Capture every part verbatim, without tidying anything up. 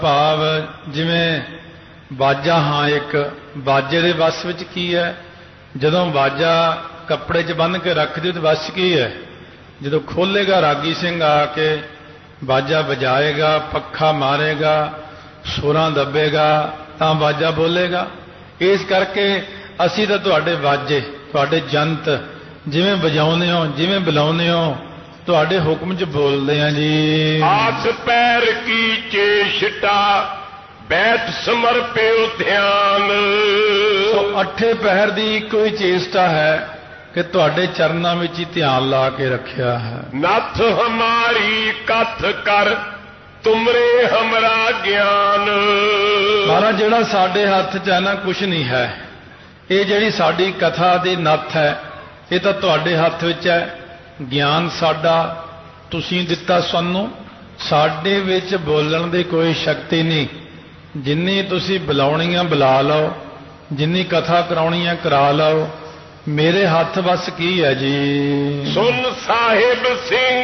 ਭਾਵ ਜਿਵੇਂ ਬਾਜਾ, ਹਾਂ ਇੱਕ ਬਾਜੇ ਦੇ ਵਸ ਵਿੱਚ ਕੀ ਹੈ? ਜਦੋਂ ਬਾਜਾ ਕੱਪੜੇ 'ਚ ਬੰਨ੍ਹ ਕੇ ਰੱਖ ਦਿਓ ਤਾਂ ਵਸ ਕੀ ਹੈ? ਜਦੋਂ ਖੋਲ੍ਹੇਗਾ ਰਾਗੀ ਸਿੰਘ ਆ ਕੇ ਬਾਜਾ ਵਜਾਏਗਾ, ਪੱਖਾ ਮਾਰੇਗਾ, ਸੁਰਾਂ ਦੱਬੇਗਾ ਤਾਂ ਬਾਜਾ ਬੋਲੇਗਾ। ਇਸ ਕਰਕੇ ਅਸੀਂ ਤਾਂ ਤੁਹਾਡੇ ਬਾਜੇ, ਤੁਹਾਡੇ ਜੰਤ ਜਿਵੇਂ ਵਜਾਉਂਦੇ ਹੋ, ਜਿਵੇਂ ਬੁਲਾਉਂਦੇ ਹੋ, ਤੁਹਾਡੇ ਹੁਕਮ 'ਚ ਬੋਲਦੇ ਆ ਜੀ। ਆਸ ਪੈਰ ਕੀ ਚੇਸ਼ਟਾ ਬੈਠ ਸਮਰਪਿਓ ਧਿਆਨ। ਸੋ ਅੱਠੇ ਪਹਿਰ ਦੀ ਇੱਕੋ ਹੀ ਚੇਸ਼ਟਾ ਹੈ ਕਿ ਤੁਹਾਡੇ ਚਰਨਾਂ ਵਿੱਚ ਹੀ ਧਿਆਨ ਲਾ ਕੇ ਰੱਖਿਆ ਹੈ। ਨੱਥ ਹਮਾਰੀ ਕਥ ਕਰ ਤੁਮਰੇ ਹਮਰਾ ਗਿਆਨ। ਮਹਾਰਾਜ ਜਿਹੜਾ ਸਾਡੇ ਹੱਥ 'ਚ ਹੈ ਨਾ ਕੁਛ ਨਹੀਂ ਹੈ। ਇਹ ਜਿਹੜੀ ਸਾਡੀ ਕਥਾ ਦੀ ਨੱਥ ਹੈ ਇਹ ਤਾਂ ਤੁਹਾਡੇ ਹੱਥ ਵਿੱਚ ਹੈ। ਗਿਆਨ ਸਾਡਾ ਤੁਸੀਂ ਦਿੱਤਾ ਸਾਨੂੰ, ਸਾਡੇ ਵਿੱਚ ਬੋਲਣ ਦੀ ਕੋਈ ਸ਼ਕਤੀ ਨਹੀਂ। ਜਿੰਨੀ ਤੁਸੀਂ ਬੁਲਾਉਣੀ ਆ ਬੁਲਾ ਲਓ, ਜਿੰਨੀ ਕਥਾ ਕਰਾਉਣੀ ਆ ਕਰਾ ਲਓ, ਮੇਰੇ ਹੱਥ ਬਸ ਕੀ ਹੈ ਜੀ। ਸੁਨ ਸਾਹਿਬ ਸਿੰਘ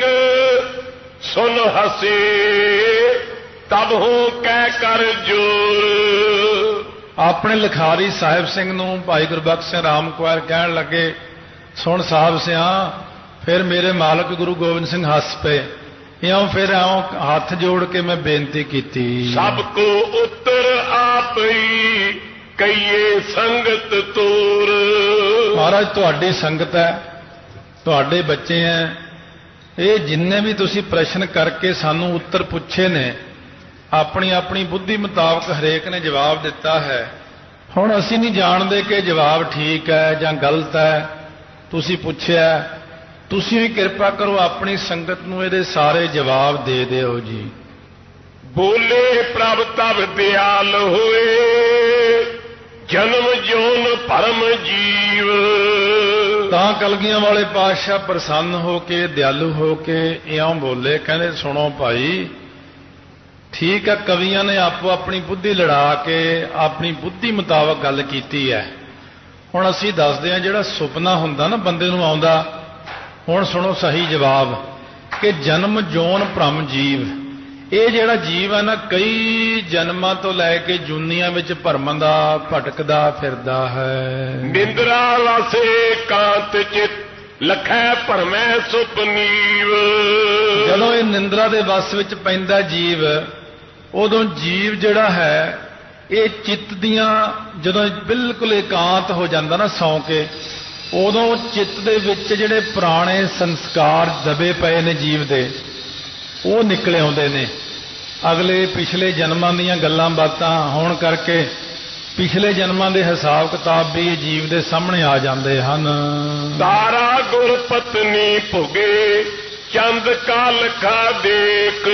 ਸੁਨ ਹਸੇ ਤਬ ਹੋ ਕਹਿ ਕਰ ਜੋਰ। ਆਪਣੇ ਲਿਖਾਰੀ ਸਾਹਿਬ ਸਿੰਘ ਨੂੰ ਭਾਈ ਗੁਰਬਖਸ਼ ਸਿੰਘ ਰਾਮ ਕੁਆਰ ਕਹਿਣ ਲੱਗੇ, ਸੁਣ ਸਾਹਿਬ ਸਿਆ। ਫਿਰ ਮੇਰੇ ਮਾਲਕ ਗੁਰੂ ਗੋਬਿੰਦ ਸਿੰਘ ਹੱਸ ਪਏ। ਇਉਂ ਫਿਰ ਇਉਂ ਹੱਥ ਜੋੜ ਕੇ ਮੈਂ ਬੇਨਤੀ ਕੀਤੀ, ਸਭ ਕੋ ਉੱਤਰ ਆਪ ਹੀ ਕਈਏ ਸੰਗਤ ਤੋਰ। ਮਹਾਰਾਜ ਤੁਹਾਡੀ ਸੰਗਤ ਹੈ, ਤੁਹਾਡੇ ਬੱਚੇ ਹੈ। ਇਹ ਜਿੰਨੇ ਵੀ ਤੁਸੀਂ ਪ੍ਰਸ਼ਨ ਕਰਕੇ ਸਾਨੂੰ ਉੱਤਰ ਪੁੱਛੇ ਨੇ, ਆਪਣੀ ਆਪਣੀ ਬੁੱਧੀ ਮੁਤਾਬਕ ਹਰੇਕ ਨੇ ਜਵਾਬ ਦਿੱਤਾ ਹੈ। ਹੁਣ ਅਸੀਂ ਨਹੀਂ ਜਾਣਦੇ ਕਿ ਜਵਾਬ ਠੀਕ ਹੈ ਜਾਂ ਗਲਤ ਹੈ। ਤੁਸੀਂ ਪੁੱਛਿਆ, ਤੁਸੀਂ ਵੀ ਕਿਰਪਾ ਕਰੋ ਆਪਣੀ ਸੰਗਤ ਨੂੰ ਇਹਦੇ ਸਾਰੇ ਜਵਾਬ ਦੇ ਦਿਓ ਜੀ। ਬੋਲੇ ਪ੍ਰਭ ਤਬ ਦਿਆਲ ਹੋਏ ਜਨਮ ਜੋਨ ਭਰਮ ਜੀਵ। ਤਾਂ ਕਲਗੀਆਂ ਵਾਲੇ ਪਾਤਸ਼ਾਹ ਪ੍ਰਸੰਨ ਹੋ ਕੇ ਦਿਆਲੂ ਹੋ ਕੇ ਇਉਂ ਬੋਲੇ, ਕਹਿੰਦੇ ਸੁਣੋ ਭਾਈ, ਠੀਕ ਹੈ ਕਵੀਆਂ ਨੇ ਆਪੋ ਆਪਣੀ ਬੁੱਧੀ ਲੜਾ ਕੇ ਆਪਣੀ ਬੁੱਧੀ ਮੁਤਾਬਕ ਗੱਲ ਕੀਤੀ ਹੈ। ਹੁਣ ਅਸੀਂ ਦੱਸਦੇ ਹਾਂ ਜਿਹੜਾ ਸੁਪਨਾ ਹੁੰਦਾ ਨਾ ਬੰਦੇ ਨੂੰ ਆਉਂਦਾ। ਹੁਣ ਸੁਣੋ ਸਹੀ ਜਵਾਬ ਕਿ ਜਨਮ ਜੋਨ ਭਰਮ ਜੀਵ। ਇਹ ਜਿਹੜਾ ਜੀਵ ਹੈ ਨਾ ਕਈ ਜਨਮਾਂ ਤੋਂ ਲੈ ਕੇ ਜੂਨੀਆਂ ਵਿੱਚ ਭਰਮਾਂ ਦਾ ਭਟਕਦਾ ਫਿਰਦਾ ਹੈ। ਨਿੰਦਰਾ ਲਾਸੇ ਕਾਂਤ ਚਿਤ ਲਖੈ ਭਰਮੈ ਸੁਪਨੀਵ। ਜਦੋਂ ਇਹ ਨਿੰਦਰਾ ਦੇ ਵਸ ਵਿੱਚ ਪੈਂਦਾ ਜੀਵ, ਉਦੋਂ ਜੀਵ ਜਿਹੜਾ ਹੈ ਇਹ ਚਿੱਤ ਦੀਆਂ, ਜਦੋਂ ਬਿਲਕੁਲ ਇਕਾਂਤ ਹੋ ਜਾਂਦਾ ਨਾ ਸੌਂ ਕੇ, ਉਦੋਂ ਚਿੱਤ ਦੇ ਵਿੱਚ ਜਿਹੜੇ ਪੁਰਾਣੇ ਸੰਸਕਾਰ ਦਬੇ ਪਏ ਨੇ ਜੀਵ ਦੇ, ਉਹ ਨਿਕਲੇ ਆਉਂਦੇ ਨੇ। ਅਗਲੇ ਪਿਛਲੇ ਜਨਮਾਂ ਦੀਆਂ ਗੱਲਾਂ ਬਾਤਾਂ ਹੋਣ ਕਰਕੇ ਪਿਛਲੇ ਜਨਮਾਂ ਦੇ ਹਿਸਾਬ ਕਿਤਾਬ ਵੀ ਜੀਵ ਦੇ ਸਾਹਮਣੇ ਆ ਜਾਂਦੇ ਹਨ। ਤਾਰਾ ਗੁਰ ਪਤਨੀ ਭੁਗੇ ਚੰਦ ਕਾ ਲਖਾ ਦੇਖ।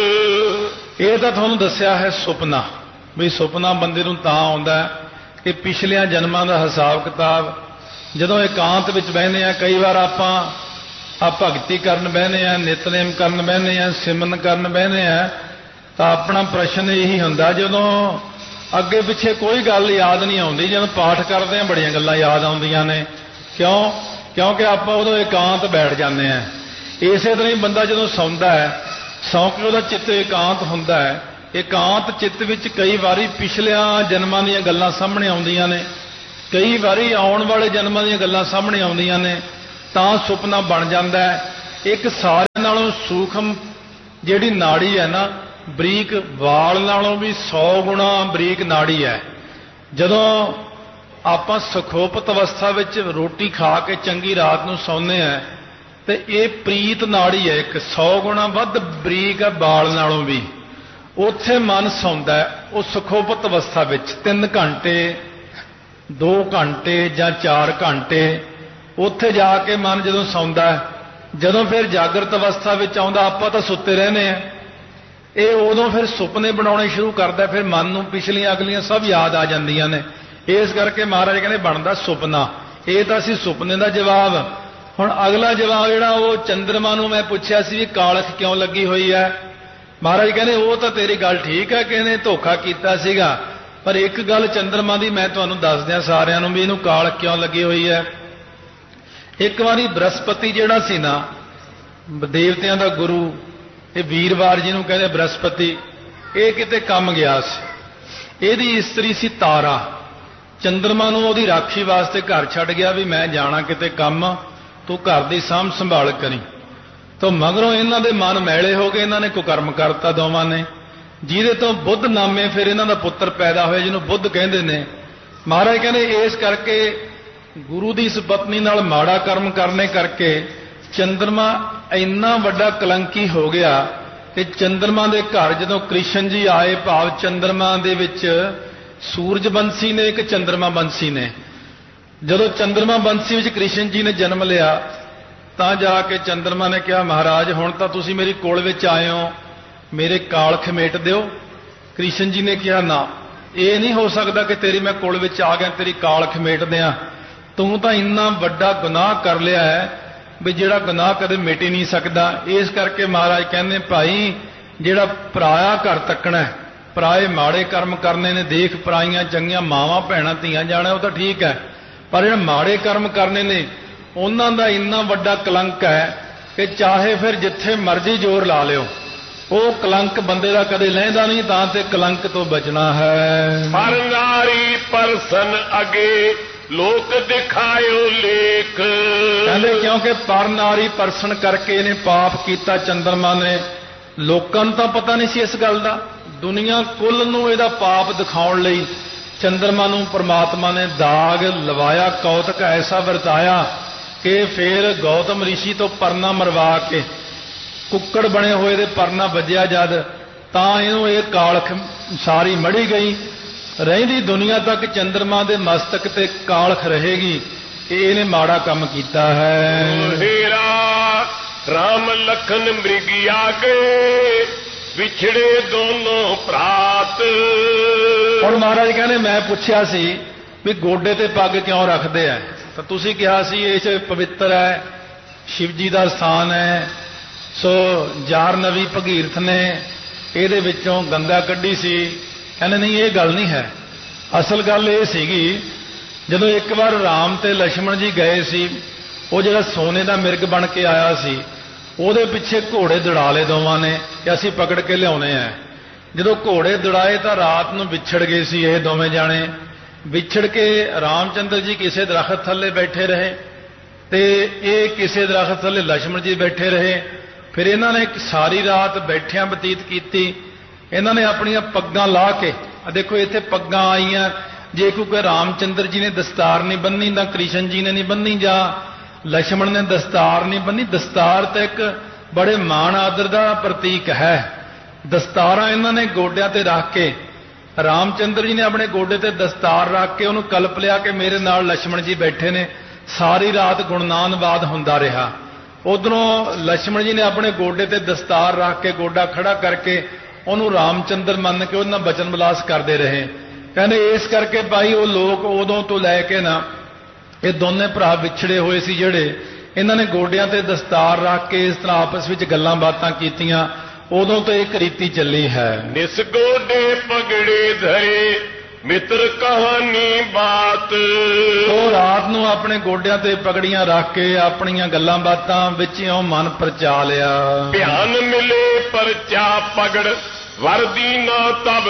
ਇਹ ਤਾਂ ਤੁਹਾਨੂੰ ਦੱਸਿਆ ਹੈ ਸੁਪਨਾ, ਵੀ ਸੁਪਨਾ ਬੰਦੇ ਨੂੰ ਤਾਂ ਆਉਂਦਾ ਕਿ ਪਿਛਲਿਆਂ ਜਨਮਾਂ ਦਾ ਹਿਸਾਬ ਕਿਤਾਬ ਜਦੋਂ ਇਕਾਂਤ ਵਿੱਚ ਬਹਿੰਦੇ ਆ। ਕਈ ਵਾਰ ਆਪਾਂ ਆ ਭਗਤੀ ਕਰਨ ਬਹਿੰਦੇ ਆ, ਨਿਤਨੇਮ ਕਰਨ ਬਹਿੰਦੇ ਆ, ਸਿਮਰਨ ਕਰਨ ਬਹਿੰਦੇ ਆ, ਤਾਂ ਆਪਣਾ ਪ੍ਰਸ਼ਨ ਇਹੀ ਹੁੰਦਾ ਜਦੋਂ ਅੱਗੇ ਪਿੱਛੇ ਕੋਈ ਗੱਲ ਯਾਦ ਨਹੀਂ ਆਉਂਦੀ। ਜਦੋਂ ਪਾਠ ਕਰਦੇ ਆ ਬੜੀਆਂ ਗੱਲਾਂ ਯਾਦ ਆਉਂਦੀਆਂ ਨੇ। ਕਿਉਂ? ਕਿਉਂਕਿ ਆਪਾਂ ਉਦੋਂ ਇਕਾਂਤ ਬੈਠ ਜਾਂਦੇ ਆ। ਇਸੇ ਤਰ੍ਹਾਂ ਹੀ ਬੰਦਾ ਜਦੋਂ ਸੌਂਦਾ ਹੈ, ਸੌਂ ਕੇ ਉਹਦਾ ਚਿੱਤ ਇਕਾਂਤ ਹੁੰਦਾ ਹੈ। ਇਕਾਂਤ ਚਿੱਤ ਵਿੱਚ ਕਈ ਵਾਰੀ ਪਿਛਲਿਆਂ ਜਨਮਾਂ ਦੀਆਂ ਗੱਲਾਂ ਸਾਹਮਣੇ ਆਉਂਦੀਆਂ ਨੇ, ਕਈ ਵਾਰੀ ਆਉਣ ਵਾਲੇ ਜਨਮਾਂ ਦੀਆਂ ਗੱਲਾਂ ਸਾਹਮਣੇ ਆਉਂਦੀਆਂ ਨੇ, ਤਾਂ ਸੁਪਨਾ ਬਣ ਜਾਂਦਾ ਹੈ। ਇੱਕ ਸਾਰਿਆਂ ਨਾਲੋਂ ਸੂਖਮ ਜਿਹੜੀ ਨਾੜੀ ਹੈ ਨਾ, ਬਰੀਕ ਵਾਲ ਨਾਲੋਂ ਵੀ ਸੌ ਗੁਣਾ ਬਰੀਕ ਨਾੜੀ ਹੈ। ਜਦੋਂ ਆਪਾਂ ਸੁਖੋਪਤ ਅਵਸਥਾ ਵਿੱਚ ਰੋਟੀ ਖਾ ਕੇ ਚੰਗੀ ਰਾਤ ਨੂੰ ਸੌਂਦੇ ਹਾਂ ਤੇ ਇਹ ਪ੍ਰੀਤ ਨਾੜੀ ਹੈ, ਇੱਕ ਸੌ ਗੁਣਾ ਵੱਧ ਬਰੀਕ ਹੈ ਵਾਲ ਨਾਲੋਂ ਵੀ। ਉੱਥੇ ਮਨ ਸੌਂਦਾ ਹੈ ਉਹ ਸੁਖੋਪਤ ਅਵਸਥਾ ਵਿੱਚ। ਤਿੰਨ ਘੰਟੇ, ਦੋ ਘੰਟੇ ਜਾਂ ਚਾਰ ਘੰਟੇ ਉੱਥੇ ਜਾ ਕੇ ਮਨ ਜਦੋਂ ਸੌਂਦਾ ਹੈ। ਜਦੋਂ ਫਿਰ ਜਾਗਰਤ ਅਵਸਥਾ ਵਿੱਚ ਆਉਂਦਾ, ਆਪਾਂ ਤਾਂ ਸੁੱਤੇ ਰਹਿੰਦੇ ਆ, ਇਹ ਉਦੋਂ ਫਿਰ ਸੁਪਨੇ ਬਣਾਉਣੇ ਸ਼ੁਰੂ ਕਰਦਾ। ਫਿਰ ਮਨ ਨੂੰ ਪਿਛਲੀਆਂ ਅਗਲੀਆਂ ਸਭ ਯਾਦ ਆ ਜਾਂਦੀਆਂ ਨੇ। ਇਸ ਕਰਕੇ ਮਹਾਰਾਜ ਕਹਿੰਦੇ ਬਣਦਾ ਸੁਪਨਾ। ਇਹ ਤਾਂ ਸੀ ਸੁਪਨੇ ਦਾ ਜਵਾਬ। ਹੁਣ ਅਗਲਾ ਜਵਾਬ ਜਿਹੜਾ ਉਹ ਚੰਦਰਮਾ ਨੂੰ ਮੈਂ ਪੁੱਛਿਆ ਸੀ ਵੀ ਕਾਲਖ ਕਿਉਂ ਲੱਗੀ ਹੋਈ ਹੈ। ਮਹਾਰਾਜ ਕਹਿੰਦੇ ਉਹ ਤਾਂ ਤੇਰੀ ਗੱਲ ਠੀਕ ਹੈ ਕਿ ਇਹਨੇ ਧੋਖਾ ਕੀਤਾ ਸੀਗਾ, ਪਰ ਇੱਕ ਗੱਲ ਚੰਦਰਮਾ ਦੀ ਮੈਂ ਤੁਹਾਨੂੰ ਦੱਸ ਦਿਆਂ ਸਾਰਿਆਂ ਨੂੰ ਵੀ ਇਹਨੂੰ ਕਾਲਖ ਕਿਉਂ ਲੱਗੀ ਹੋਈ ਹੈ। ਇੱਕ ਵਾਰੀ ਬ੍ਰਹਸਪਤੀ ਜਿਹੜਾ ਸੀ ਨਾ, ਦੇਵਤਿਆਂ ਦਾ ਗੁਰੂ, ਇਹ ਵੀਰਵਾਰ ਜਿਹਨੂੰ ਕਹਿੰਦੇ ਬ੍ਰਹਸਪਤੀ, ਇਹ ਕਿਤੇ ਕੰਮ ਗਿਆ ਸੀ। ਇਹਦੀ ਇਸਤਰੀ ਸੀ ਤਾਰਾ। ਚੰਦਰਮਾ ਨੂੰ ਉਹਦੀ ਰਾਖੀ ਵਾਸਤੇ ਘਰ ਛੱਡ ਗਿਆ ਵੀ ਮੈਂ ਜਾਣਾ ਕਿਤੇ ਕੰਮ, ਤੂੰ ਘਰ ਦੀ ਸਾਂਭ ਸੰਭਾਲ ਕਰੀ। ਤਾਂ ਮਗਰੋਂ ਇਹਨਾਂ ਦੇ ਮਨ ਮੈਲੇ ਹੋ ਗਏ, ਇਹਨਾਂ ਨੇ ਕੁਕਰਮ ਕਰਤਾ ਦੋਵਾਂ ਨੇ, ਜਿਹਦੇ ਤੋਂ ਬੁੱਧ ਨਾਮੇ ਫਿਰ ਇਹਨਾਂ ਦਾ ਪੁੱਤਰ ਪੈਦਾ ਹੋਇਆ, ਜਿਹਨੂੰ ਬੁੱਧ ਕਹਿੰਦੇ ਨੇ। ਮਹਾਰਾਜ ਕਹਿੰਦੇ ਇਸ ਕਰਕੇ ਗੁਰੂ ਦੀ ਇਸ ਪਤਨੀ ਨਾਲ ਮਾੜਾ ਕਰਮ ਕਰਨੇ ਕਰਕੇ ਚੰਦਰਮਾ ਇੰਨਾ ਵੱਡਾ ਕਲੰਕੀ ਹੋ ਗਿਆ ਕਿ ਚੰਦਰਮਾ ਦੇ ਘਰ ਜਦੋਂ ਕ੍ਰਿਸ਼ਨ ਜੀ ਆਏ, ਭਾਵ ਚੰਦਰਮਾ ਦੇ ਵਿੱਚ ਸੂਰਜ ਬੰਸੀ ਨੇ ਇੱਕ ਚੰਦਰਮਾ ਬੰਸੀ ਨੇ, ਜਦੋਂ ਚੰਦਰਮਾ ਬੰਸੀ ਵਿੱਚ ਕ੍ਰਿਸ਼ਨ ਜੀ ਨੇ ਜਨਮ ਲਿਆ ਤਾਂ ਜਾ ਕੇ ਚੰਦਰਮਾ ਨੇ ਕਿਹਾ ਮਹਾਰਾਜ ਹੁਣ ਤਾਂ ਤੁਸੀਂ ਮੇਰੀ ਕੋਲ ਵਿੱਚ ਆਏ ਹੋ, ਮੇਰੇ ਕਾਲ ਖਮੇਟ ਦਿਓ। ਕ੍ਰਿਸ਼ਨ ਜੀ ਨੇ ਕਿਹਾ ਨਾ, ਇਹ ਨਹੀਂ ਹੋ ਸਕਦਾ ਕਿ ਤੇਰੀ ਮੈਂ ਕੋਲ ਵਿੱਚ ਆ ਗਿਆ ਤੇਰੀ ਕਾਲ ਖਮੇਟ ਦਿਆਂ, ਤੂੰ ਤਾਂ ਇੰਨਾ ਵੱਡਾ ਗੁਨਾਹ ਕਰ ਲਿਆ ਹੈ ਵੀ ਜਿਹੜਾ ਗੁਨਾਹ ਕਦੇ ਮਿਟ ਹੀ ਨਹੀਂ ਸਕਦਾ। ਇਸ ਕਰਕੇ ਮਹਾਰਾਜ ਕਹਿੰਦੇ ਭਾਈ ਜਿਹੜਾ ਪਰਾਇਆ ਘਰ ਤੱਕਣਾ, ਪਰਾਏ ਮਾੜੇ ਕਰਮ ਕਰਨੇ ਨੇ, ਦੇਖ ਪਰਾਈਆਂ ਚੰਗੀਆਂ ਮਾਵਾਂ ਭੈਣਾਂ ਧੀਆਂ ਜਾਣਾ ਉਹ ਤਾਂ ਠੀਕ ਹੈ, ਪਰ ਜਿਹੜੇ ਮਾੜੇ ਕਰਮ ਕਰਨੇ ਨੇ ਉਹਨਾਂ ਦਾ ਇੰਨਾ ਵੱਡਾ ਕਲੰਕ ਹੈ ਕਿ ਚਾਹੇ ਫਿਰ ਜਿੱਥੇ ਮਰਜ਼ੀ ਜ਼ੋਰ ਲਾ ਲਿਓ, ਉਹ ਕਲੰਕ ਬੰਦੇ ਦਾ ਕਦੇ ਲਹਿੰਦਾ ਨਹੀਂ, ਤਾਂ ਤੇ ਕਲੰਕ ਤੋਂ ਬਚਣਾ ਹੈ। ਪਰ ਨਾਰੀ ਪਰਸਨ ਅਗੇ ਲੋਕ ਦਿਖਾਇਓ ਲੇਖ, ਕਹਿੰਦੇ ਕਿਉਂਕਿ ਪਰ ਨਾਰੀ ਪਰਸਨ ਕਰਕੇ ਇਹਨੇ ਪਾਪ ਕੀਤਾ ਚੰਦਰਮਾ ਨੇ। ਲੋਕਾਂ ਨੂੰ ਤਾਂ ਪਤਾ ਨਹੀਂ ਸੀ ਇਸ ਗੱਲ ਦਾ, ਦੁਨੀਆ ਕੁੱਲ ਨੂੰ ਇਹਦਾ ਪਾਪ ਦਿਖਾਉਣ ਲਈ ਚੰਦਰਮਾ ਨੂੰ ਪਰਮਾਤਮਾ ਨੇ ਦਾਗ ਲਵਾਇਆ, ਕੌਤਕ ਐਸਾ ਵਰਤਾਇਆ ਕਿ ਫਿਰ ਗੌਤਮ ਰਿਸ਼ੀ ਤੋਂ ਪਰਨਾ ਮਰਵਾ ਕੇ ਕੁੱਕੜ ਬਣੇ ਹੋਏ ਦੇ ਪਰਨਾ ਵੱਜਿਆ ਜਦ, ਤਾਂ ਇਹਨੂੰ ਇਹ ਕਾਲਖ ਸਾਰੀ ਮੜੀ ਗਈ। ਰਹਿੰਦੀ ਦੁਨੀਆ ਤੱਕ ਚੰਦਰਮਾ ਦੇ ਮਸਤਕ ਤੇ ਕਾਲਖ ਰਹੇਗੀ ਕਿ ਇਹਨੇ ਮਾੜਾ ਕੰਮ ਕੀਤਾ ਹੈ। ਹੀਰਾ ਰਾਮ ਲਖਨ ਮ੍ਰਿਗਿਆ ਗਏ ਵਿਛੜੇ ਦੋਨੋਂ ਭਰਾਤ। ਹੁਣ ਮਹਾਰਾਜ ਕਹਿੰਦੇ ਮੈਂ ਪੁੱਛਿਆ ਸੀ ਵੀ ਗੋਡੇ ਤੇ ਪੱਗ ਕਿਉਂ ਰੱਖਦੇ ਆ, ਤਾਂ ਤੁਸੀਂ ਕਿਹਾ ਸੀ ਇਹ ਪਵਿੱਤਰ ਹੈ, ਸ਼ਿਵ ਜੀ ਦਾ ਸਥਾਨ ਹੈ, ਸੋ ਜਾਰਨਵੀ ਭਗੀਰਥ ਨੇ ਇਹਦੇ ਵਿੱਚੋਂ ਗੰਗਾ ਕੱਢੀ ਸੀ। ਕਹਿੰਦੇ ਨਹੀਂ ਇਹ ਗੱਲ ਨਹੀਂ ਹੈ, ਅਸਲ ਗੱਲ ਇਹ ਸੀਗੀ ਜਦੋਂ ਇੱਕ ਵਾਰ ਰਾਮ ਤੇ ਲక్ష్మణ ਜੀ ਗਏ ਸੀ, ਉਹ ਜਿਹੜਾ ਸੋਨੇ ਦਾ ਮਿਰਗ ਬਣ ਕੇ ਆਇਆ ਸੀ ਉਹਦੇ ਪਿੱਛੇ ਘੋੜੇ ਦੌੜਾ ਲਏ ਦੋਵਾਂ ਨੇ ਕਿ ਅਸੀਂ ਪਕੜ ਕੇ ਲਿਆਉਣੇ ਆ। ਜਦੋਂ ਘੋੜੇ ਦੌੜਾਏ ਤਾਂ ਰਾਤ ਨੂੰ ਵਿਛੜ ਗਏ ਸੀ ਇਹ ਦੋਵੇਂ ਜਾਣੇ। ਵਿਛੜ ਕੇ ਰਾਮਚੰਦਰ ਜੀ ਕਿਸੇ ਦਰਖਤ ਥੱਲੇ ਬੈਠੇ ਰਹੇ ਤੇ ਇਹ ਕਿਸੇ ਦਰਖਤ ਥੱਲੇ ਲక్ష్మణ ਜੀ ਬੈਠੇ ਰਹੇ। ਫਿਰ ਇਹਨਾਂ ਨੇ ਸਾਰੀ ਰਾਤ ਬੈਠਿਆਂ ਬਤੀਤ ਕੀਤੀ। ਇਹਨਾਂ ਨੇ ਆਪਣੀਆਂ ਪੱਗਾਂ ਲਾ ਕੇ, ਆ ਦੇਖੋ ਇੱਥੇ ਪੱਗਾਂ ਆਈਆਂ, ਜੇ ਕੋਈ ਰਾਮਚੰਦਰ ਜੀ ਨੇ ਦਸਤਾਰ ਨਹੀਂ ਬੰਨੀ ਤਾਂ ਕ੍ਰਿਸ਼ਨ ਜੀ ਨੇ ਨਹੀਂ ਬੰਨੀ, ਜਾਂ ਲక్ష్మణ ਨੇ ਦਸਤਾਰ ਨਹੀਂ ਬੰਨੀ। ਦਸਤਾਰ ਤਾਂ ਇੱਕ ਬੜੇ ਮਾਣ ਆਦਰ ਦਾ ਪ੍ਰਤੀਕ ਹੈ। ਦਸਤਾਰਾਂ ਇਹਨਾਂ ਨੇ ਗੋਡਿਆਂ ਤੇ ਰੱਖ ਕੇ, ਰਾਮਚੰਦਰ ਜੀ ਨੇ ਆਪਣੇ ਗੋਡੇ ਤੇ ਦਸਤਾਰ ਰੱਖ ਕੇ ਉਹਨੂੰ ਕਲਪ ਲਿਆ ਕਿ ਮੇਰੇ ਨਾਲ ਲక్ష్మణ ਜੀ ਬੈਠੇ ਨੇ। ਸਾਰੀ ਰਾਤ ਗੁਣਨਾਨਵਾਦ ਹੁੰਦਾ ਰਿਹਾ। ਉਧਰੋਂ ਲక్ష్మణ ਜੀ ਨੇ ਆਪਣੇ ਗੋਡੇ ਤੇ ਦਸਤਾਰ ਰੱਖ ਕੇ, ਗੋਡਾ ਖੜਾ ਕਰਕੇ ਉਹਨੂੰ ਰਾਮਚੰਦਰ ਮੰਨ ਕੇ ਉਹਦੇ ਨਾਲ ਬਚਨ ਵਿਲਾਸ ਕਰਦੇ ਰਹੇ। ਕਹਿੰਦੇ ਇਸ ਕਰਕੇ ਭਾਈ ਉਹ ਲੋਕ ਉਦੋਂ ਤੋਂ ਲੈ ਕੇ ਨਾ ਇਹ ਦੋਨੇ ਭਰਾ ਵਿਛੜੇ ਹੋਏ ਸੀ ਜਿਹੜੇ, ਇਹਨਾਂ ਨੇ ਗੋਡਿਆਂ ਤੇ ਦਸਤਾਰ ਰੱਖ ਕੇ ਇਸ ਤਰ੍ਹਾਂ ਆਪਸ ਵਿੱਚ ਗੱਲਾਂ ਬਾਤਾਂ ਕੀਤੀਆਂ। ਉਦੋਂ ਤੋਂ ਇੱਕ ਰੀਤੀ ਚੱਲੀ ਹੈ। ਨਿਸ ਗੋਡੇ ਪਗੜੇ ਧਰੇ ਮਿੱਤਰ ਕਹਾਣੀ ਬਾਤ। ਉਹ ਰਾਤ ਨੂੰ ਆਪਣੇ ਗੋਡਿਆਂ ਤੇ ਪਗੜੀਆਂ ਰੱਖ ਕੇ ਆਪਣੀਆਂ ਗੱਲਾਂ ਬਾਤਾਂ ਵਿੱਚ ਇਉਂ ਮਨ ਪਰਚਾ ਲਿਆ। ਧਿਆਨ ਮਿਲੇ ਪਰਚਾ ਪਗੜ ਵਰਦੀ ਨਾ ਤਬ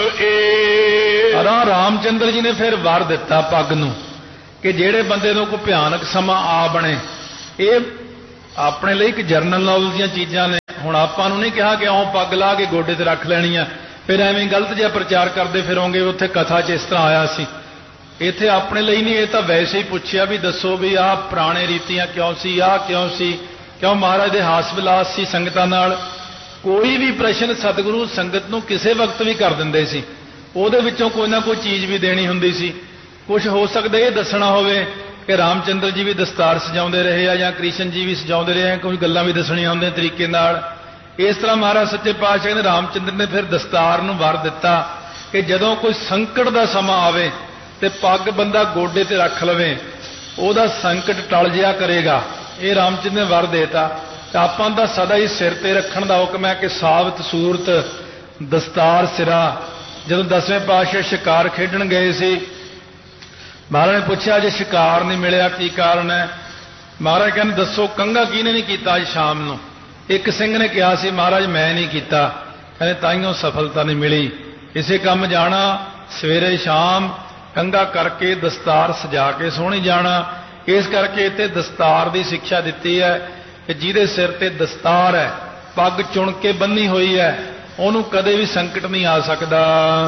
ਏ। ਅਰਾ ਰਾਮਚੰਦਰ ਜੀ ਨੇ ਫਿਰ ਵਰ ਦਿੱਤਾ ਪੱਗ ਨੂੰ ਕਿ ਜਿਹੜੇ ਬੰਦੇ ਨੂੰ ਕੋਈ ਭਿਆਨਕ ਸਮਾਂ ਆ ਬਣੇ। ਇਹ ਆਪਣੇ ਲਈ ਇੱਕ ਜਰਨਲ ਨੌਲੇਜ ਦੀਆਂ ਚੀਜ਼ਾਂ ਨੇ। ਹੁਣ ਆਪਾਂ ਨੂੰ ਨਹੀਂ ਕਿਹਾ ਕਿ ਆਉਂ ਪੱਗ ਲਾ ਕੇ ਗੋਡੇ ਤੇ ਰੱਖ ਲੈਣੀ ਆ, ਫਿਰ ਐਵੇਂ ਗਲਤ ਜਿਹਾ ਪ੍ਰਚਾਰ ਕਰਦੇ ਫਿਰੋਂਗੇ ਉੱਥੇ ਕਥਾ 'ਚ ਇਸ ਤਰ੍ਹਾਂ ਆਇਆ ਸੀ। ਇੱਥੇ ਆਪਣੇ ਲਈ ਨਹੀਂ, ਇਹ ਤਾਂ ਵੈਸੇ ਹੀ ਪੁੱਛਿਆ ਵੀ ਦੱਸੋ ਵੀ ਆਹ ਪੁਰਾਣੇ ਰੀਤੀਆਂ ਕਿਉਂ ਸੀ, ਆਹ ਕਿਉਂ ਸੀ, ਕਿਉਂ ਮਹਾਰਾਜ ਦੇ ਹਾਸ ਵਿਲਾਸ ਸੀ ਸੰਗਤਾਂ ਨਾਲ। ਕੋਈ ਵੀ ਪ੍ਰਸ਼ਨ ਸਤਿਗੁਰੂ ਸੰਗਤ ਨੂੰ ਕਿਸੇ ਵਕਤ ਵੀ ਕਰ ਦਿੰਦੇ ਸੀ, ਉਹਦੇ ਵਿੱਚੋਂ ਕੋਈ ਨਾ ਕੋਈ ਚੀਜ਼ ਵੀ ਦੇਣੀ ਹੁੰਦੀ ਸੀ। ਕੁਝ ਹੋ ਸਕਦਾ ਇਹ ਦੱਸਣਾ ਹੋਵੇ ਕਿ ਰਾਮਚੰਦਰ ਜੀ ਵੀ ਦਸਤਾਰ ਸਜਾਉਂਦੇ ਰਹੇ ਆ ਜਾਂ ਕ੍ਰਿਸ਼ਨ ਜੀ ਵੀ ਸਜਾਉਂਦੇ ਰਹੇ ਆ, ਕੋਈ ਗੱਲਾਂ ਵੀ ਦੱਸਣੀਆਂ ਹੁੰਦੀਆਂ ਤਰੀਕੇ ਨਾਲ। ਇਸ ਤਰ੍ਹਾਂ ਮਹਾਰਾਜ ਸੱਚੇ ਪਾਤਸ਼ਾਹ ਨੇ ਰਾਮਚੰਦਰ ਨੇ ਫਿਰ ਦਸਤਾਰ ਨੂੰ ਵਰ ਦਿੱਤਾ ਕਿ ਜਦੋਂ ਕੋਈ ਸੰਕਟ ਦਾ ਸਮਾਂ ਆਵੇ ਤੇ ਪੱਗ ਬੰਦਾ ਗੋਡੇ ਤੇ ਰੱਖ ਲਵੇ, ਉਹਦਾ ਸੰਕਟ ਟਲ ਜਿਆ ਕਰੇਗਾ। ਇਹ ਰਾਮਚੰਦਰ ਨੇ ਵਰ ਦੇਤਾ। ਤਾਂ ਆਪਾਂ ਦਾ ਸਦਾ ਹੀ ਸਿਰ ਤੇ ਰੱਖਣ ਦਾ ਹੁਕਮ ਹੈ ਕਿ ਸਾਬਤ ਸੂਰਤ ਦਸਤਾਰ ਸਿਰਾ। ਜਦੋਂ ਦਸਵੇਂ ਪਾਤਸ਼ਾਹ ਸ਼ਿਕਾਰ ਖੇਡਣ ਗਏ ਸੀ, ਮਹਾਰਾਜ ਨੇ ਪੁੱਛਿਆ ਜੇ ਸ਼ਿਕਾਰ ਨਹੀਂ ਮਿਲਿਆ ਕੀ ਕਾਰਨ ਹੈ। ਮਹਾਰਾਜ ਕਹਿੰਦੇ ਦੱਸੋ ਕੰਘਾ ਕਿਹਨੇ ਨਹੀਂ ਕੀਤਾ ਅੱਜ ਸ਼ਾਮ ਨੂੰ। ਇੱਕ ਸਿੰਘ ਨੇ ਕਿਹਾ ਸੀ ਮਹਾਰਾਜ ਮੈਂ ਨਹੀਂ ਕੀਤਾ। ਕਹਿੰਦੇ ਤਾਈਓਂ ਸਫਲਤਾ ਨਹੀਂ ਮਿਲੀ। ਕਿਸੇ ਕੰਮ ਜਾਣਾ ਸਵੇਰੇ ਸ਼ਾਮ ਕੰਘਾ ਕਰਕੇ ਦਸਤਾਰ ਸਜਾ ਕੇ ਸੋਹਣੀ ਜਾਣਾ। ਇਸ ਕਰਕੇ ਇੱਥੇ ਦਸਤਾਰ ਦੀ ਸਿੱਖਿਆ ਦਿੱਤੀ ਹੈ ਕਿ ਜਿਹਦੇ ਸਿਰ ਤੇ ਦਸਤਾਰ ਹੈ, ਪੱਗ ਚੁਣ ਕੇ ਬੰਨੀ ਹੋਈ ਹੈ, ਉਹਨੂੰ ਕਦੇ ਵੀ ਸੰਕਟ ਨਹੀਂ ਆ ਸਕਦਾ।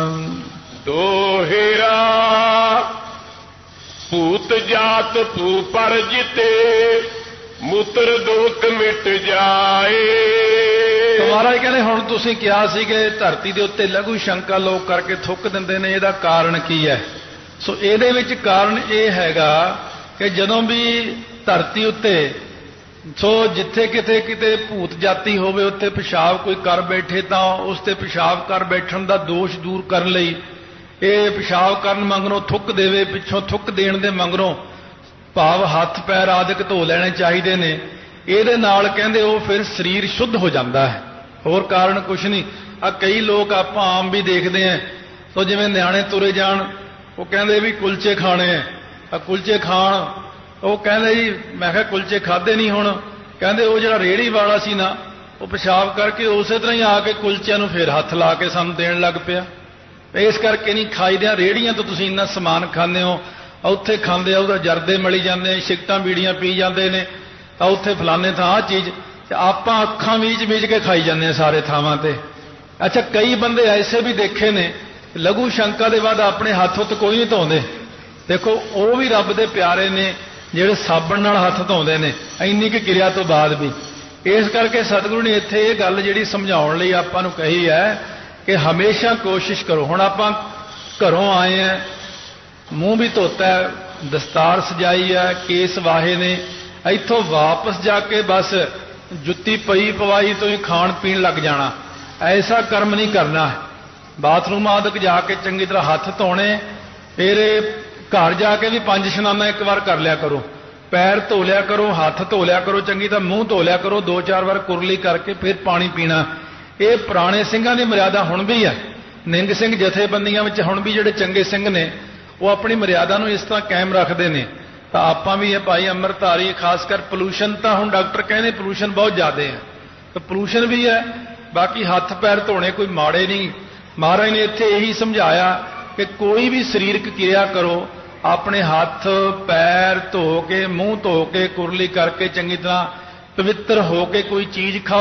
ਦੋਹੇਰਾ ਭੂਤ ਜਾਤ ਭੂ ਪਰ ਜਿਤੇ ਮੂਤਰ ਦੁਖ ਮਿਟ ਜਾਏ। ਮਹਾਰਾਜ ਕਹਿੰਦੇ ਹੁਣ ਤੁਸੀਂ ਕਿਹਾ ਸੀ ਕਿ ਧਰਤੀ ਦੇ ਉੱਤੇ ਲਘੂ ਸ਼ੰਕਾ ਲੋਕ ਕਰਕੇ ਥੁੱਕ ਦਿੰਦੇ ਨੇ, ਇਹਦਾ ਕਾਰਨ ਕੀ ਹੈ? ਸੋ ਇਹਦੇ ਵਿੱਚ ਕਾਰਨ ਇਹ ਹੈਗਾ ਕਿ ਜਦੋਂ ਵੀ ਧਰਤੀ ਉੱਤੇ ਸੋ ਜਿੱਥੇ ਕਿਤੇ ਕਿਤੇ ਭੂਤ ਜਾਤੀ ਹੋਵੇ ਉੱਥੇ ਪਿਸ਼ਾਬ ਕੋਈ ਕਰ ਬੈਠੇ ਤਾਂ ਉਸ ਤੇ ਪਿਸ਼ਾਬ ਕਰ ਬੈਠਣ ਦਾ ਦੋਸ਼ ਦੂਰ ਕਰਨ ਲਈ ਇਹ ਪਿਸ਼ਾਬ ਕਰਨ ਮਗਰੋਂ ਥੁੱਕ ਦੇਵੇ, ਪਿੱਛੋਂ ਥੁੱਕ ਦੇਣ ਦੇ ਮਗਰੋਂ ਭਾਵ ਹੱਥ ਪੈਰ ਆਦਿਕ ਧੋ ਲੈਣੇ ਚਾਹੀਦੇ ਨੇ। ਇਹਦੇ ਨਾਲ ਕਹਿੰਦੇ ਉਹ ਫਿਰ ਸਰੀਰ ਸ਼ੁੱਧ ਹੋ ਜਾਂਦਾ ਹੈ, ਹੋਰ ਕਾਰਨ ਕੁਛ ਨਹੀਂ। ਆ ਕਈ ਲੋਕ ਆਪਾਂ ਆਮ ਵੀ ਦੇਖਦੇ ਆਂ, ਸੋ ਜਿਵੇਂ ਨਿਆਣੇ ਤੁਰੇ ਜਾਣ ਉਹ ਕਹਿੰਦੇ ਵੀ ਕੁਲਚੇ ਖਾਣੇ ਆ, ਆ ਕੁਲਚੇ ਖਾਣ। ਉਹ ਕਹਿੰਦੇ ਜੀ, ਮੈਂ ਕਿਹਾ ਕੁਲਚੇ ਖਾਦੇ ਨਹੀਂ ਹੁਣ, ਕਹਿੰਦੇ ਉਹ ਜਿਹੜਾ ਰੇਹੜੀ ਵਾਲਾ ਸੀ ਨਾ ਉਹ ਪਿਸ਼ਾਬ ਕਰਕੇ ਉਸੇ ਤਰ੍ਹਾਂ ਹੀ ਆ ਕੇ ਕੁਲਚਿਆਂ ਨੂੰ ਫਿਰ ਹੱਥ ਲਾ ਕੇ ਸਾਨੂੰ ਦੇਣ ਲੱਗ ਪਿਆ। ਇਸ ਕਰਕੇ ਨਹੀਂ ਖਾਈਦਿਆਂ, ਰੇਹੜੀਆਂ ਤੋਂ ਤੁਸੀਂ ਇੰਨਾ ਸਮਾਨ ਖਾਂਦੇ ਹੋ, ਉੱਥੇ ਖਾਂਦੇ ਆ ਉਹਦਾ ਜਰਦੇ ਮਲੀ ਜਾਂਦੇ, ਸਿਗਟਾਂ ਬੀੜੀਆਂ ਪੀ ਜਾਂਦੇ ਨੇ, ਤਾਂ ਉੱਥੇ ਫਲਾਣੇ ਥਾਂ ਆਹ ਚੀਜ਼, ਤੇ ਆਪਾਂ ਅੱਖਾਂ ਮੀਚ ਮੀਚ ਕੇ ਖਾਈ ਜਾਂਦੇ ਹਾਂ ਸਾਰੇ ਥਾਵਾਂ ਤੇ। ਅੱਛਾ, ਕਈ ਬੰਦੇ ਐਸੇ ਵੀ ਦੇਖੇ ਨੇ ਲਘੂ ਸ਼ੰਕਾ ਦੇ ਬਾਅਦ ਆਪਣੇ ਹੱਥ ਉੱਤੇ ਕੋਈ ਨਹੀਂ ਧੋਂਦੇ। ਦੇਖੋ ਉਹ ਵੀ ਰੱਬ ਦੇ ਪਿਆਰੇ ਨੇ ਜਿਹੜੇ ਸਾਬਣ ਨਾਲ ਹੱਥ ਧੋਂਦੇ ਨੇ ਇੰਨੀ ਕੁ ਕਿਰਿਆ ਤੋਂ ਬਾਅਦ ਵੀ। ਇਸ ਕਰਕੇ ਸਤਿਗੁਰੂ ਨੇ ਇੱਥੇ ਇਹ ਗੱਲ ਜਿਹੜੀ ਸਮਝਾਉਣ ਲਈ ਆਪਾਂ ਨੂੰ ਕਹੀ ਹੈ ਕਿ ਹਮੇਸ਼ਾ ਕੋਸ਼ਿਸ਼ ਕਰੋ। ਹੁਣ ਆਪਾਂ ਘਰੋਂ ਆਏ ਆ, ਮੂੰਹ ਵੀ ਧੋਤਾ, ਦਸਤਾਰ ਸਜਾਈ ਹੈ, ਕੇਸ ਵਾਹੇ ਨੇ, ਇੱਥੋਂ ਵਾਪਸ ਜਾ ਕੇ ਬਸ ਜੁੱਤੀ ਪਈ ਪਵਾਈ ਤੋਂ ਹੀ ਖਾਣ ਪੀਣ ਲੱਗ ਜਾਣਾ, ਐਸਾ ਕਰਮ ਨਹੀਂ ਕਰਨਾ। ਬਾਥਰੂਮ ਆਦਿਕ ਜਾ ਕੇ ਚੰਗੀ ਤਰ੍ਹਾਂ ਹੱਥ ਧੋਣੇ, ਫਿਰ ਘਰ ਜਾ ਕੇ ਵੀ ਪੰਜ ਇਸ਼ਨਾਨਾ ਇੱਕ ਵਾਰ ਕਰ ਲਿਆ ਕਰੋ, ਪੈਰ ਧੋ ਲਿਆ ਕਰੋ, ਹੱਥ ਧੋ ਲਿਆ ਕਰੋ ਚੰਗੀ ਤਰ੍ਹਾਂ, ਮੂੰਹ ਧੋ ਲਿਆ ਕਰੋ, ਦੋ ਚਾਰ ਵਾਰ ਕੁਰਲੀ ਕਰਕੇ ਫਿਰ ਪਾਣੀ ਪੀਣਾ। ਇਹ ਪੁਰਾਣੇ ਸਿੰਘਾਂ ਦੀ ਮਰਿਆਦਾ ਹੁਣ ਵੀ ਹੈ। ਨਿੰਗ ਸਿੰਘ ਜਥੇਬੰਦੀਆਂ ਵਿੱਚ ਹੁਣ ਵੀ ਜਿਹੜੇ ਚੰਗੇ ਸਿੰਘ ਨੇ ਉਹ ਆਪਣੀ ਮਰਿਆਦਾ ਨੂੰ ਇਸ ਤਰ੍ਹਾਂ ਕਾਇਮ ਰੱਖਦੇ ਨੇ। ਤਾਂ ਆਪਾਂ ਵੀ ਇਹ ਭਾਈ ਅੰਮ੍ਰਿਤਧਾਰੀ, ਖਾਸ ਕਰ ਪੋਲੂਸ਼ਨ, ਤਾਂ ਹੁਣ ਡਾਕਟਰ ਕਹਿੰਦੇ ਪੋਲੂਸ਼ਨ ਬਹੁਤ ਜ਼ਿਆਦਾ ਹੈ, ਤਾਂ ਪੋਲੂਸ਼ਨ ਵੀ ਹੈ। ਬਾਕੀ ਹੱਥ ਪੈਰ ਧੋਣੇ ਕੋਈ ਮਾੜੇ ਨਹੀਂ। ਮਹਾਰਾਜ ਨੇ ਇੱਥੇ ਇਹੀ ਸਮਝਾਇਆ ਕਿ ਕੋਈ ਵੀ ਸਰੀਰਕ ਕਿਰਿਆ ਕਰੋ, ਆਪਣੇ ਹੱਥ ਪੈਰ ਧੋ ਕੇ, ਮੂੰਹ ਧੋ ਕੇ, ਕੁਰਲੀ ਕਰਕੇ ਚੰਗੀ ਤਰ੍ਹਾਂ ਪਵਿੱਤਰ ਹੋ ਕੇ ਕੋਈ ਚੀਜ਼ ਖਾਓ।